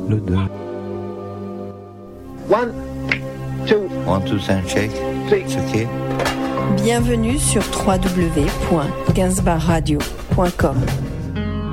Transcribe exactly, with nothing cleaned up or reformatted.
le deux. One, two, One, two, and shake. three. It's okay. Bienvenue sur w w w point gainsbourg radio point com.